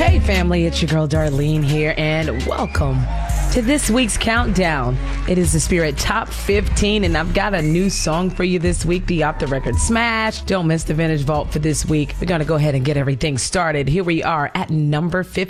Hey family, it's your girl Darlene here, and welcome to this week's countdown. It is the Spirit Top 15, and I've got a new song for you this week, the Off the Record Smash. Don't miss the Vintage Vault for this week. We're going to go ahead and get everything started. Here we are at number 15.